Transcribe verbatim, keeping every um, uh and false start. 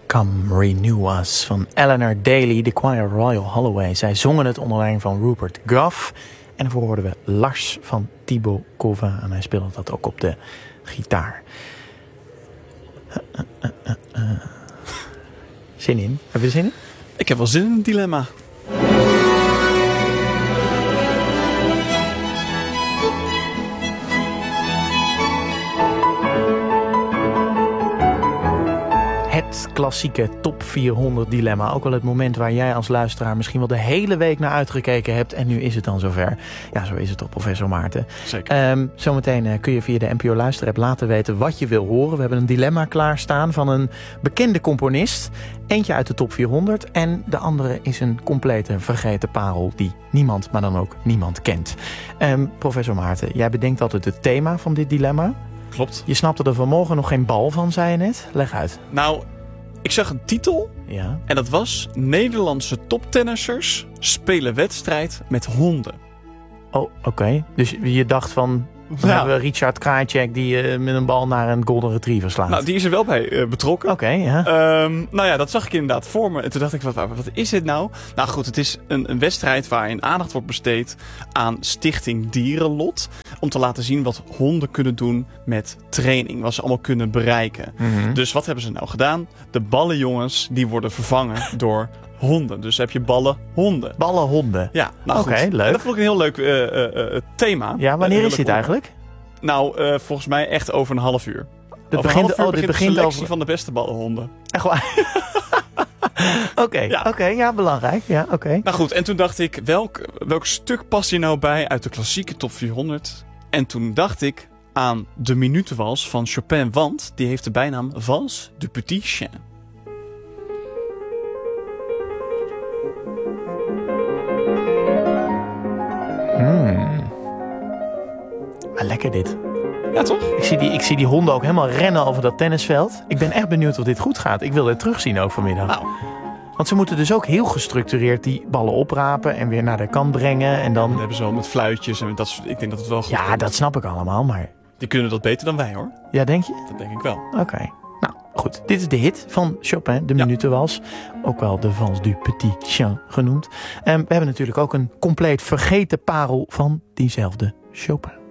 Come Renew Us van Eleanor Daly, de Choir Royal Holloway. Zij zongen het onder leiding van Rupert Gough. En daarvoor hoorden we Lars van Thibaut Cauvin. En hij speelde dat ook op de gitaar. Uh, uh, uh, uh. Zin in? Heb je er zin in? Ik heb wel zin in een dilemma. Het klassieke top vierhonderd dilemma. Ook wel het moment waar jij als luisteraar misschien wel de hele week naar uitgekeken hebt. En nu is het dan zover. Ja, zo is het toch, professor Maarten. Zeker. Um, zometeen uh, kun je via de N P O Luisterapp laten weten wat je wil horen. We hebben een dilemma klaarstaan van een bekende componist. Eentje uit de top vierhonderd. En de andere is een complete vergeten parel die niemand, maar dan ook niemand kent. Um, professor Maarten, jij bedenkt altijd het thema van dit dilemma. Klopt. Je snapte er vanmorgen nog geen bal van, zei je net. Leg uit. Nou, ik zag een titel. Ja. En dat was: Nederlandse toptennissers spelen wedstrijd met honden. Oh, oké. Okay. Dus je dacht van... Dan Ja. hebben we Richard Krajicek die uh, met een bal naar een golden retriever slaat. Nou, die is er wel bij uh, betrokken. Oké, okay, ja. Um, nou ja, dat zag ik inderdaad voor me. En toen dacht ik, wat, wat is dit nou? Nou goed, het is een, een wedstrijd waarin aandacht wordt besteed aan Stichting Dierenlot. Om te laten zien wat honden kunnen doen met training. Wat ze allemaal kunnen bereiken. Mm-hmm. Dus wat hebben ze nou gedaan? De ballenjongens, die worden vervangen door honden. Dus heb je ballen honden. Ballen honden. Ja, nou Oké, goed. leuk. En dat vond ik een heel leuk uh, uh, uh, thema. Ja, wanneer uh, is dit eigenlijk? Nou, uh, volgens mij echt over een half uur. Dit over begint, een half uur oh, dit begint begint de selectie over... van de beste ballenhonden. Echt waar? Oké, okay, Ja. Oké, okay, ja, belangrijk. Ja, oké. Okay. Nou goed, en toen dacht ik, welk, welk stuk past hier nou bij uit de klassieke top vierhonderd? En toen dacht ik aan de minutenwals van Chopin, want die heeft de bijnaam Valse du Petit Chien. Hmm. Ah, lekker dit. Ja, toch? Ik zie, die, ik zie die honden ook helemaal rennen over dat tennisveld. Ik ben echt benieuwd of dit goed gaat. Ik wil dit terugzien ook vanmiddag. Nou. Want ze moeten dus ook heel gestructureerd die ballen oprapen en weer naar de kant brengen. En dan... Dat hebben ze wel met fluitjes en dat soort. Ik denk dat het wel goed Ja, komt. dat snap ik allemaal, maar... Die kunnen dat beter dan wij, hoor. Ja, denk je? Dat denk ik wel. Oké. Okay. Nou, goed. Dit is de hit van Chopin, de Ja. minutenwals. Ook wel de Valse du Petit Chien genoemd. En we hebben natuurlijk ook een compleet vergeten parel van diezelfde Chopin.